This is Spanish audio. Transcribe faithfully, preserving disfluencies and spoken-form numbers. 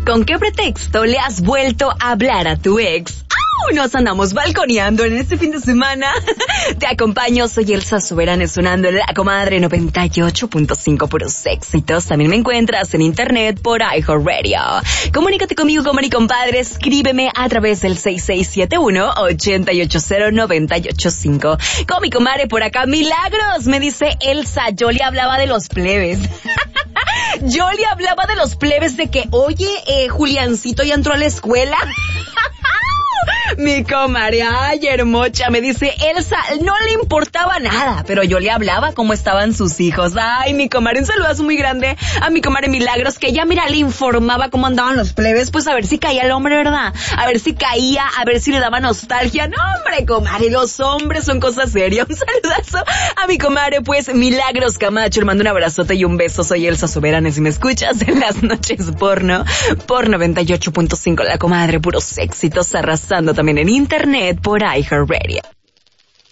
¿Con qué pretexto le has vuelto a hablar a tu ex? ¡Au! Nos andamos balconeando en este fin de semana. Te acompaño, soy Elsa Soberana, sonando en La Comadre noventa y ocho punto cinco, puros éxitos. También me encuentras en internet por iHeartRadio. Comunícate conmigo, como mi compadre, escríbeme a través del seis seis siete uno, ocho ocho cero, nueve ocho cinco. Con mi comadre por acá, Milagros, me dice Elsa, yo le hablaba de los plebes. Yo le hablaba de los plebes de que, oye, eh, Juliancito ya entró a la escuela. Mi comadre, ay, hermocha, me dice Elsa, no le importaba nada, pero yo le hablaba cómo estaban sus hijos. Ay, mi comadre, un saludazo muy grande a mi comadre Milagros, que ya, mira, le informaba cómo andaban los plebes, pues a ver si caía el hombre, ¿verdad? A ver si caía, a ver si le daba nostalgia. No, hombre, comadre, los hombres son cosas serias. Un saludazo a mi comadre, pues, Milagros Camacho, le mando un abrazote y un beso. Soy Elsa Soberana, si me escuchas en las noches porno, por noventa y ocho punto cinco, La Comadre, puros éxitos, arrasando también en internet por iHeartRadio.